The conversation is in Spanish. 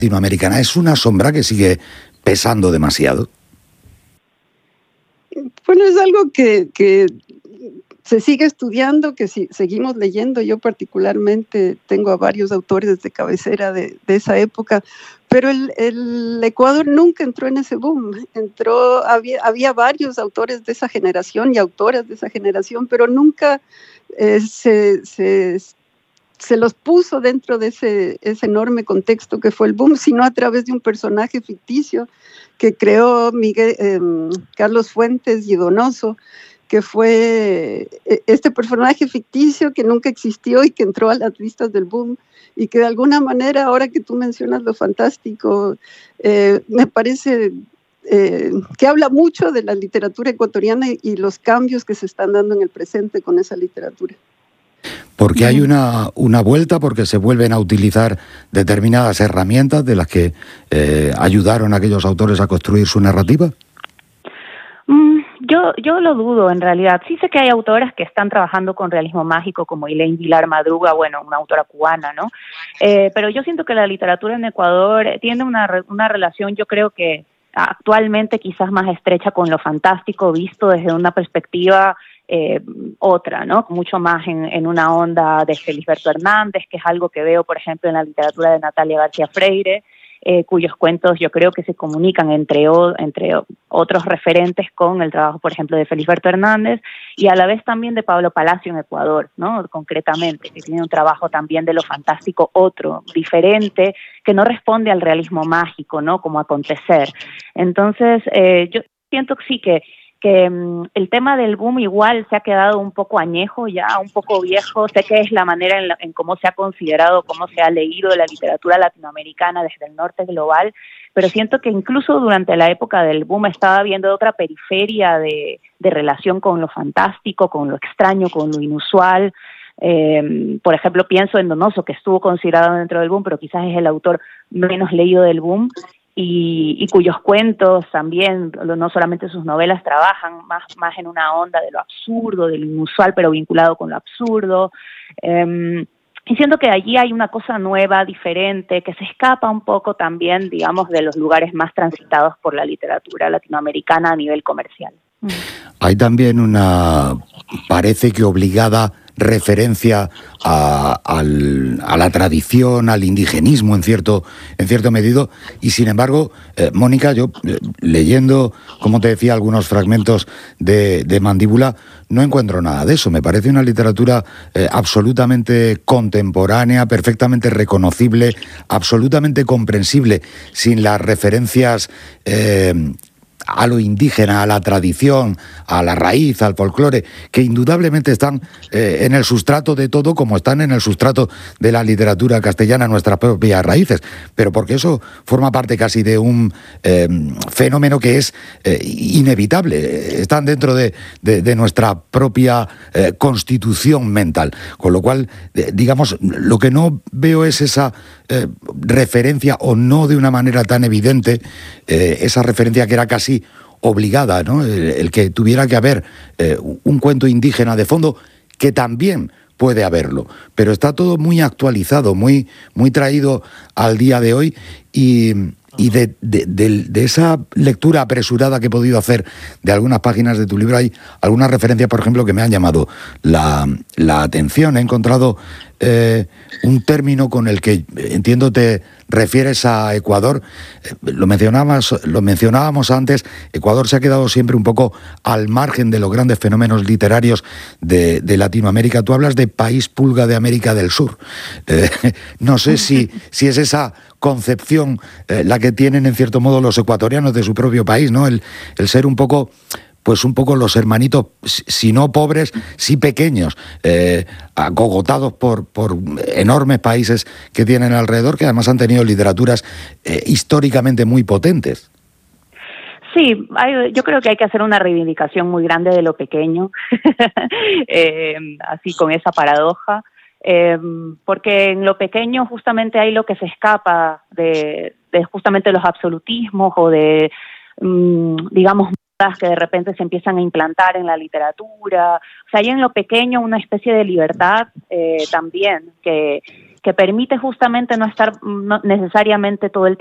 latinoamericana? ¿Es una sombra que sigue pesando demasiado? Bueno, es algo que se sigue estudiando, que seguimos leyendo. Yo particularmente tengo a varios autores de cabecera de esa época, pero el Ecuador nunca entró en ese boom. Había varios autores de esa generación y autoras de esa generación, pero nunca se los puso dentro de ese enorme contexto que fue el boom, sino a través de un personaje ficticio que creó Carlos Fuentes y Donoso, que fue este personaje ficticio que nunca existió y que entró a las listas del boom, y que de alguna manera, ahora que tú mencionas lo fantástico, me parece que habla mucho de la literatura ecuatoriana y los cambios que se están dando en el presente con esa literatura. Porque hay una vuelta, porque se vuelven a utilizar determinadas herramientas de las que ayudaron a aquellos autores a construir su narrativa. Yo lo dudo, en realidad. Sí sé que hay autoras que están trabajando con realismo mágico, como Elaine Vilar Madruga, bueno, una autora cubana, ¿no? Pero yo siento que la literatura en Ecuador tiene una relación, yo creo que actualmente quizás más estrecha con lo fantástico, visto desde una perspectiva otra, ¿no? Mucho más en una onda de Felisberto Hernández, que es algo que veo, por ejemplo, en la literatura de Natalia García Freire, cuyos cuentos yo creo que se comunican entre otros referentes con el trabajo, por ejemplo, de Felisberto Hernández, y a la vez también de Pablo Palacio en Ecuador, ¿no? Concretamente, que tiene un trabajo también de lo fantástico otro, diferente, que no responde al realismo mágico, ¿no? Como acontecer. Entonces, yo siento que sí que el tema del boom igual se ha quedado un poco añejo ya, un poco viejo. Sé que es la manera en cómo se ha considerado, cómo se ha leído la literatura latinoamericana desde el norte global, pero siento que incluso durante la época del boom estaba habiendo otra periferia de relación con lo fantástico, con lo extraño, con lo inusual. Por ejemplo, pienso en Donoso, que estuvo considerado dentro del boom, pero quizás es el autor menos leído del boom, y cuyos cuentos también, no solamente sus novelas, trabajan más en una onda de lo absurdo, de lo inusual, pero vinculado con lo absurdo. Y siento que allí hay una cosa nueva, diferente, que se escapa un poco también, digamos, de los lugares más transitados por la literatura latinoamericana a nivel comercial. Hay también parece que obligada referencia a la tradición, al indigenismo en cierto medido, y sin embargo, Mónica, yo leyendo, como te decía, algunos fragmentos de Mandíbula, no encuentro nada de eso. Me parece una literatura absolutamente contemporánea, perfectamente reconocible, absolutamente comprensible, sin las referencias a lo indígena, a la tradición, a la raíz, al folclore, que indudablemente están en el sustrato de todo, como están en el sustrato de la literatura castellana, nuestras propias raíces, pero porque eso forma parte casi de un fenómeno que es inevitable, están dentro de nuestra propia constitución mental, con lo cual, digamos, lo que no veo es esa referencia, o no de una manera tan evidente, esa referencia que era casi obligada, ¿no? El que tuviera que haber un cuento indígena de fondo, que también puede haberlo, pero está todo muy actualizado, muy traído al día de hoy, y de esa lectura apresurada que he podido hacer de algunas páginas de tu libro, hay algunas referencias, por ejemplo, que me han llamado la atención. He encontrado un término con el que entiendo te refieres a Ecuador. Lo mencionábamos antes. Ecuador se ha quedado siempre un poco al margen de los grandes fenómenos literarios de Latinoamérica. Tú hablas de país pulga de América del Sur. No sé si es esa concepción la que tienen en cierto modo los ecuatorianos de su propio país, ¿no? El ser un poco los hermanitos, si no pobres, sí pequeños, acogotados por enormes países que tienen alrededor, que además han tenido literaturas históricamente muy potentes. Sí, yo creo que hay que hacer una reivindicación muy grande de lo pequeño, así con esa paradoja, porque en lo pequeño justamente hay lo que se escapa de justamente los absolutismos o de, digamos, que de repente se empiezan a implantar en la literatura. O sea, hay en lo pequeño una especie de libertad también que que permite justamente no estar necesariamente todo el